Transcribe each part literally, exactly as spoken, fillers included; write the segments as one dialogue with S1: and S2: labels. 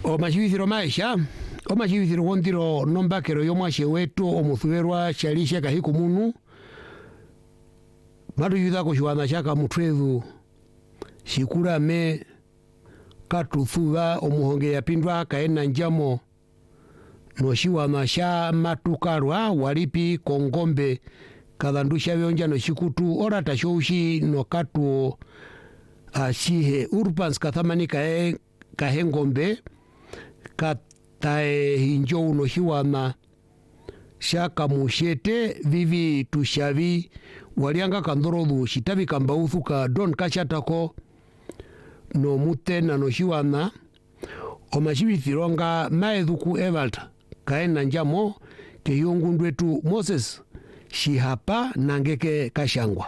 S1: Omachibithiro maisha omachibithiro gondiro nombakero yomwashe wetu omuthuberwa shalisha kahiku munu matu yudhako shiwana shaka mutwezu shikurame katuthuva omuhonge yapindwa kaena njamo no shiwana sha matukarwa walipi kongombe kadhandusha vyonja no shikutu orata shoushi no katuo ashihe urpans kathamani kae kahengombe katae hinjo uno shiwana shaka mushete vivi tushavi walianga kandorodu shitavi kambauthu ka don kachatako no mutena no shiwana omashibithironga maedhuku evalta kaena njamo ke yongundwetu Moses shihapa nangeke kashangwa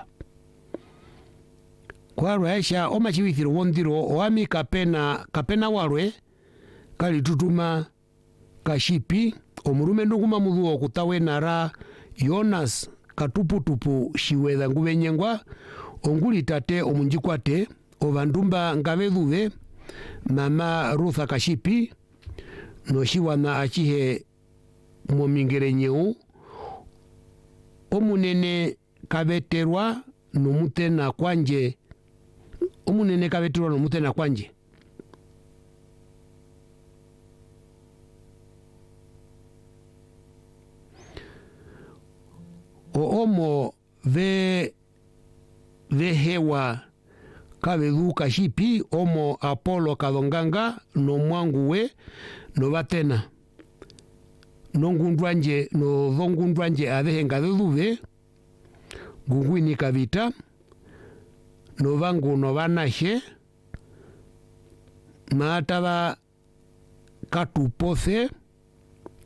S1: kwarwe aisha omachibithiro wondiro oami kapena kapena warwe kali tutuma kashipi omurume ndunguma mudhuo kutawe nara Jonas katuputupu shiwedha nguvenyengwa onguli tate omunjikwate ovandumba ngavedhuve mama Rutha kashipi no shiwana achihe momingerenyeu omunene kaveterwa nomutena kwanje omunene kaveterwa nomutena kwanje o omo ve vehewa kavedhu kashipi omo Apolo kadonganga no mwanguwe no vatena no ngundwanje no dhongundwanje avehenga dhudhuve ngungwini kavita no vangu no vanashe maatava katupothe